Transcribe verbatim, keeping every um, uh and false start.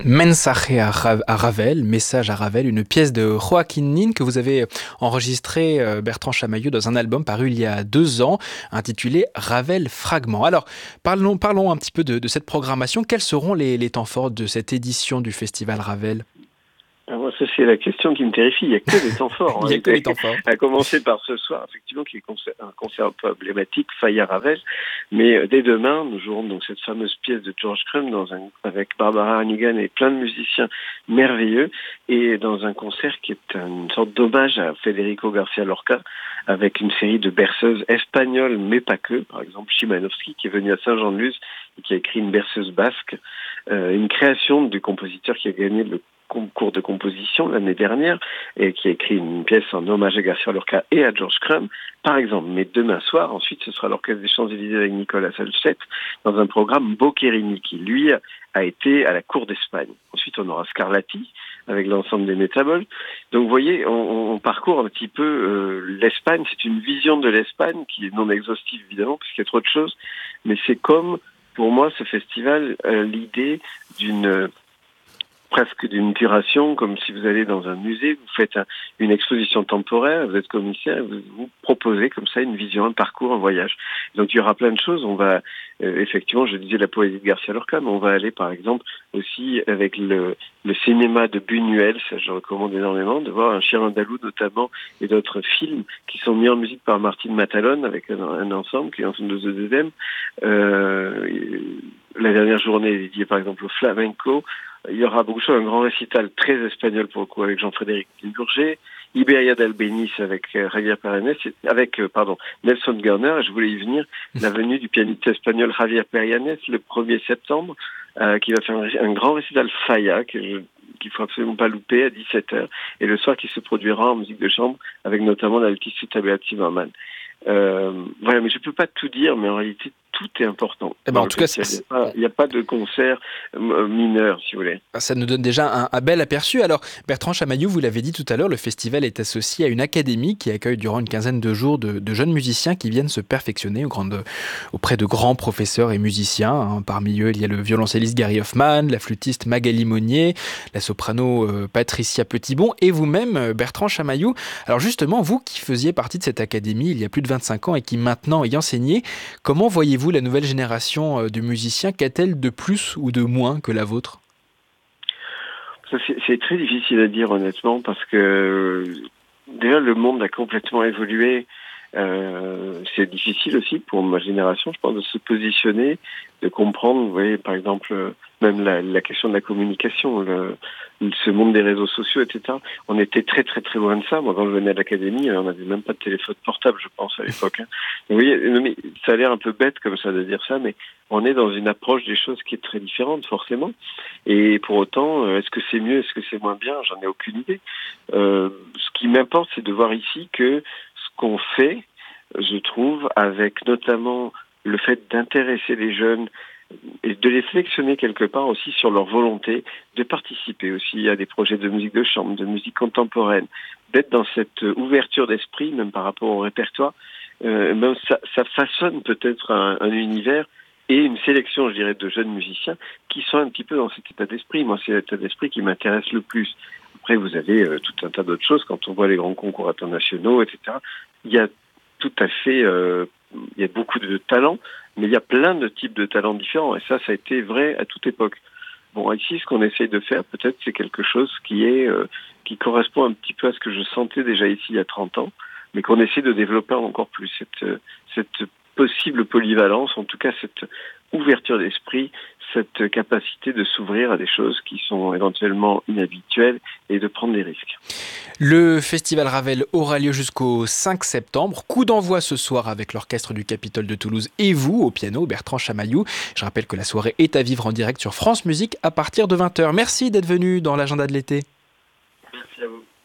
Mensaje à, Ra- à Ravel, Message à Ravel, une pièce de Joaquin Nin que vous avez enregistrée, euh, Bertrand Chamaillou, dans un album paru il y a deux ans, intitulé Ravel Fragment. Alors, parlons, parlons un petit peu de, de cette programmation. Quels seront les, les temps forts de cette édition du Festival Ravel? Alors moi, ça c'est la question qui me terrifie. Il n'y a que des temps forts. Il n'y Hein. a que les temps forts. À commencer par ce soir, effectivement, qui est concert, un concert un peu emblématique, Faya Ravel. Mais euh, dès demain, nous jouerons donc cette fameuse pièce de George Crumb dans un, avec Barbara Hannigan et plein de musiciens merveilleux, et dans un concert qui est une sorte d'hommage à Federico García Lorca, avec une série de berceuses espagnoles, mais pas que. Par exemple, Szymanowski, qui est venu à Saint-Jean-de-Luz et qui a écrit une berceuse basque, euh, une création du compositeur qui a gagné le concours de composition l'année dernière et qui a écrit une pièce en hommage à García Lorca et à George Crumb, par exemple. Mais demain soir, ensuite, ce sera l'Orchestre des Champs-Élysées avec Nicolas Salcet dans un programme Boccherini qui, lui, a été à la cour d'Espagne. Ensuite, on aura Scarlatti avec l'ensemble des Métaboles. Donc, vous voyez, on, on parcourt un petit peu euh, l'Espagne. C'est une vision de l'Espagne qui est non exhaustive, évidemment, puisqu'il y a trop de choses. Mais c'est comme, pour moi, ce festival, euh, l'idée d'une presque d'une curation, comme si vous allez dans un musée, vous faites un, une exposition temporaire, vous êtes commissaire, vous, vous proposez comme ça une vision, un parcours, un voyage. Donc il y aura plein de choses. On va, euh, effectivement, je disais la poésie de García Lorca, mais on va aller par exemple aussi avec le, le cinéma de Buñuel, ça je recommande énormément, de voir Un chien andalou notamment, et d'autres films qui sont mis en musique par Martine Matalone avec un, un ensemble, qui est l'ensemble de The Deuxième. Euh, la dernière journée est dédiée par exemple au flamenco. Il y aura beaucoup de choses, un grand récital très espagnol pour le coup avec Jean-Frédéric Burger, Iberia d'Albéniz avec euh, Javier Peranes, avec euh, pardon Nelson Garner. Je voulais y venir, la venue du pianiste espagnol Javier Peranes le premier septembre, euh, qui va faire un, un grand récital Faya que je qu'il faut absolument pas louper à dix-sept heures, et le soir qui se produira en musique de chambre avec notamment l'altiste Tabea Zimmermann. Euh, voilà, mais je peux pas tout dire, mais en réalité tout est important. Eh ben, en tout cas, c'est... il n'y a, a pas de concert euh, mineur, si vous voulez. Ça nous donne déjà un, un bel aperçu. Alors, Bertrand Chamaillou, vous l'avez dit tout à l'heure, le festival est associé à une académie qui accueille durant une quinzaine de jours de, de jeunes musiciens qui viennent se perfectionner au grand, auprès de grands professeurs et musiciens. Hein. Parmi eux, il y a le violoncelliste Gary Hoffman, la flûtiste Magali Monnier, la soprano euh, Patricia Petitbon et vous-même, Bertrand Chamaillou. Alors justement, vous qui faisiez partie de cette académie il y a plus de vingt-cinq ans et qui maintenant y enseignez, comment voyez-vous la nouvelle génération de musiciens? Qu'a-t-elle de plus ou de moins que la vôtre? Ça, c'est, c'est très difficile à dire honnêtement parce que déjà le monde a complètement évolué. Euh, c'est difficile aussi pour ma génération, je pense, de se positionner, de comprendre. Vous voyez, par exemple, même la, la question de la communication, le, ce monde des réseaux sociaux, et cetera. On était très très très loin de ça. Moi, quand je venais à l'académie, on n'avait même pas de téléphone portable, je pense, à l'époque. Hein. Vous voyez, mais ça a l'air un peu bête comme ça de dire ça, mais on est dans une approche des choses qui est très différente, forcément. Et pour autant, est-ce que c'est mieux, est-ce que c'est moins bien? J'en ai aucune idée. Euh, ce qui m'importe, c'est de voir ici que ce qu'on fait, je trouve, avec notamment le fait d'intéresser les jeunes et de les sélectionner quelque part aussi sur leur volonté de participer aussi à des projets de musique de chambre, de musique contemporaine, d'être dans cette ouverture d'esprit, même par rapport au répertoire. Euh, même ça, ça façonne peut-être un, un univers et une sélection, je dirais, de jeunes musiciens qui sont un petit peu dans cet état d'esprit. Moi, c'est l'état d'esprit qui m'intéresse le plus. Après, vous avez euh, tout un tas d'autres choses. Quand on voit les grands concours internationaux, et cetera, il y a tout à fait... Euh, il y a beaucoup de talents, mais il y a plein de types de talents différents. Et ça, ça a été vrai à toute époque. Bon, ici, ce qu'on essaye de faire, peut-être, c'est quelque chose qui est euh, qui correspond un petit peu à ce que je sentais déjà ici il y a trente ans, mais qu'on essaie de développer encore plus. Cette, cette possible polyvalence, en tout cas cette ouverture d'esprit, cette capacité de s'ouvrir à des choses qui sont éventuellement inhabituelles et de prendre des risques. Le Festival Ravel aura lieu jusqu'au cinq septembre. Coup d'envoi ce soir avec l'Orchestre du Capitole de Toulouse et vous au piano, Bertrand Chamaillou. Je rappelle que la soirée est à vivre en direct sur France Musique à partir de vingt heures. Merci d'être venu dans l'agenda de l'été. Merci à vous.